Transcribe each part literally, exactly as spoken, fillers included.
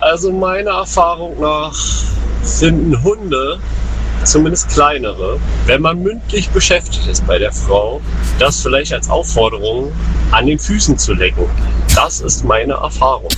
Also meiner Erfahrung nach finden Hunde, zumindest kleinere, wenn man mündlich beschäftigt ist bei der Frau, das vielleicht als Aufforderung an den Füßen zu lecken. Das ist meine Erfahrung.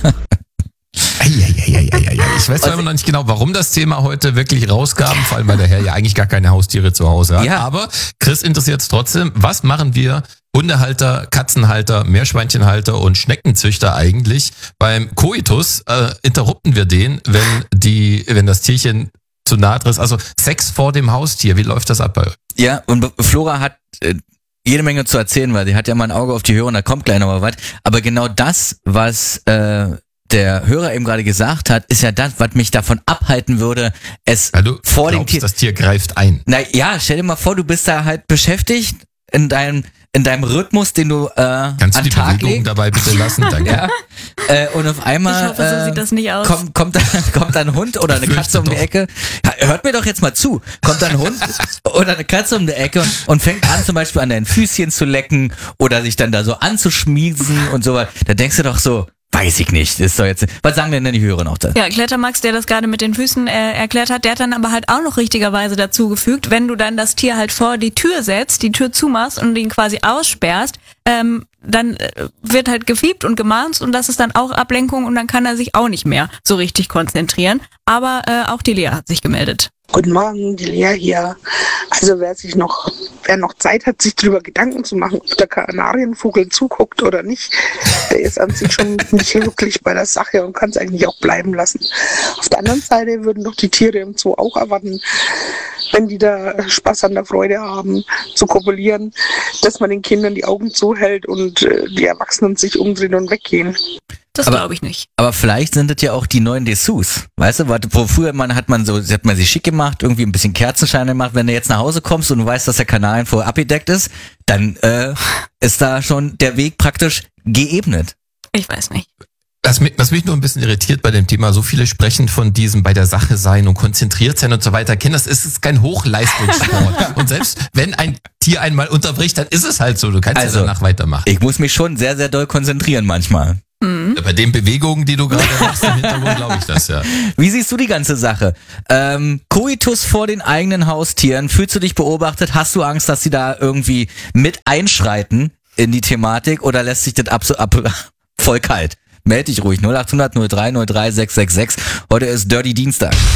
Ich weiß zwar immer noch nicht genau, warum das Thema heute wirklich rauskam, vor allem weil der Herr ja eigentlich gar keine Haustiere zu Hause hat. Ja. Aber Chris interessiert es trotzdem. Was machen wir Hundehalter, Katzenhalter, Meerschweinchenhalter und Schneckenzüchter eigentlich beim Koitus? Äh, interrupten wir den, wenn die, wenn das Tierchen zu nahe ist? Also Sex vor dem Haustier, wie läuft das ab bei euch? Ja, und Flora hat äh, jede Menge zu erzählen, weil sie hat ja mal ein Auge auf die Hörer und da kommt gleich noch mal was. Aber genau das, was äh, der Hörer eben gerade gesagt hat, ist ja das, was mich davon abhalten würde, es Weil du vor dem glaubst, Tier... das Tier greift ein. Na ja, stell dir mal vor, du bist da halt beschäftigt in deinem in deinem Rhythmus, den du äh, Kannst du an die Tag Bewegung legst. dabei bitte lassen? Danke. Ja. Äh, und auf einmal Ich hoffe, so äh, sieht das nicht aus. kommt kommt kommt ein Hund oder eine Ich Katze um die fürchte Ecke. Ja, hört mir doch jetzt mal zu. Kommt ein Hund oder eine Katze um die Ecke und, und fängt an zum Beispiel an deinen Füßchen zu lecken oder sich dann da so anzuschmiesen und so. Da denkst du doch so, weiß ich nicht. Ist doch jetzt. Was sagen denn die Hörer noch da? Ja, Klettermax, der das gerade mit den Füßen äh, erklärt hat, der hat dann aber halt auch noch richtigerweise dazugefügt, wenn du dann das Tier halt vor die Tür setzt, die Tür zumachst und ihn quasi aussperrst, ähm, dann äh, wird halt gefiebt und gemahnt und das ist dann auch Ablenkung und dann kann er sich auch nicht mehr so richtig konzentrieren. Aber äh, auch die Lea hat sich gemeldet. Guten Morgen, die Lea hier. Also wer sich noch, wer noch Zeit hat, sich darüber Gedanken zu machen, ob der Kanarienvogel zuguckt oder nicht, der ist an sich schon nicht wirklich bei der Sache und kann es eigentlich auch bleiben lassen. Auf der anderen Seite würden doch die Tiere im Zoo auch erwarten, wenn die da Spaß an der Freude haben, zu kopulieren, dass man den Kindern die Augen zuhält und äh, die Erwachsenen sich umdrehen und weggehen. Das Aber- glaube ich nicht. Aber vielleicht sind das ja auch die neuen Dessous. Weißt du, warte, wo früher man hat man so, hat man sie schick gemacht, irgendwie ein bisschen Kerzenschein gemacht. Wenn du jetzt nach Hause kommst und du weißt, dass der Kanal vorher abgedeckt ist, dann äh, ist da schon der Weg praktisch geebnet. Ich weiß nicht. Was mich, was mich nur ein bisschen irritiert bei dem Thema, so viele sprechen von diesem bei der Sache sein und konzentriert sein und so weiter. Kinder, das ist, ist kein Hochleistungssport. Und selbst wenn ein Tier einmal unterbricht, dann ist es halt so. Du kannst Also, ja danach weitermachen. Ich muss mich schon sehr, sehr doll konzentrieren manchmal. Bei den Bewegungen, die du gerade machst im Hintergrund, glaube ich das ja. Wie siehst du die ganze Sache? Ähm, Koitus vor den eigenen Haustieren. Fühlst du dich beobachtet? Hast du Angst, dass sie da irgendwie mit einschreiten in die Thematik oder lässt sich das ab, so ab voll kalt? Meld dich ruhig null acht hundert null drei null drei sechs sechs sechs. Heute ist Dirty Dienstag.